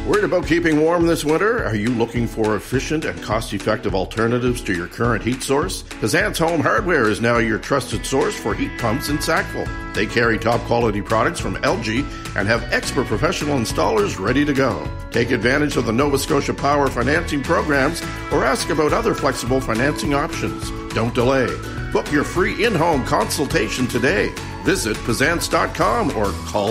Worried about keeping warm this winter? Are you looking for efficient and cost-effective alternatives to your current heat source? Pezant's Home Hardware is now your trusted source for heat pumps in Sackville. They carry top-quality products from LG and have expert professional installers ready to go. Take advantage of the Nova Scotia Power financing programs or ask about other flexible financing options. Don't delay. Book your free in-home consultation today. Visit Pezants.com or call